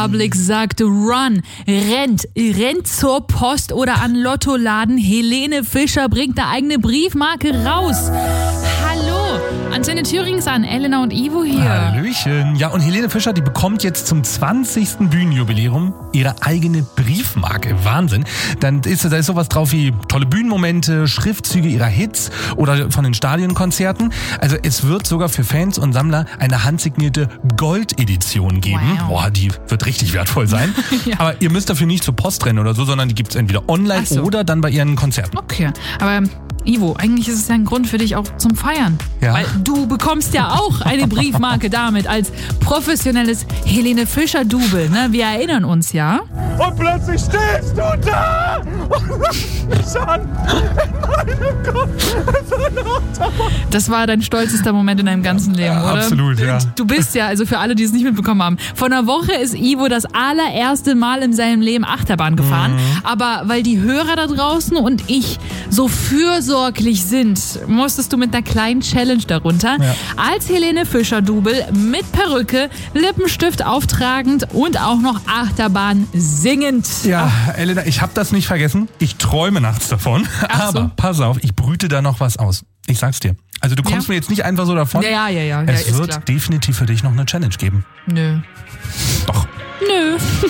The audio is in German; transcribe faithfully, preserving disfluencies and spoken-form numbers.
Public sagt Run, rennt, rennt zur Post oder an Lottoladen. Helene Fischer bringt eine eigene Briefmarke raus. Hallo, Antenne Thüringen an, Elena und Ivo hier. Hallöchen. Ja, und Helene Fischer, die bekommt jetzt zum zwanzigsten Bühnenjubiläum ihre eigene Briefmarke. Wahnsinn. Dann ist da ist sowas drauf wie tolle Bühnenmomente, Schriftzüge ihrer Hits oder von den Stadionkonzerten. Also es wird sogar für Fans und Sammler eine handsignierte Gold-Edition geben. Wow. Boah, die wird richtig wertvoll sein. Ja. Aber ihr müsst dafür nicht zur Post rennen oder so, sondern die gibt's entweder online Ach so. oder dann bei ihren Konzerten. Okay, aber Ivo, eigentlich ist es ja ein Grund für dich auch zum Feiern. Ja. Weil du bekommst ja auch eine Briefmarke damit als professionelles Helene Fischer-Double. Ne? Wir erinnern uns, ja? Und plötzlich stehst du da und lachst mich an in meinem Kopf. So eine Achterbahn. Das war dein stolzester Moment in deinem ganzen Leben, Ja, oder? absolut, ja. Du bist ja, also für alle, die es nicht mitbekommen haben, vor einer Woche ist Ivo das allererste Mal in seinem Leben Achterbahn gefahren. Mhm. Aber weil die Hörer da draußen und ich so fürsorglich sind, musstest du mit einer kleinen Challenge darunter. Ja. Als Helene Fischer-Double mit Perücke, Lippenstift auftragend und auch noch Achterbahn singend. Ja, Elena, ich habe das nicht vergessen. Ich träume nachts davon. Ach so. Aber pass auf, ich brüte da noch was aus. Ich sag's dir. Also du kommst Ja. mir jetzt nicht einfach so davon. Ja, ja, ja, ja. Es ja, ist wird klar. definitiv für dich noch eine Challenge geben. Nö. Doch. Nö.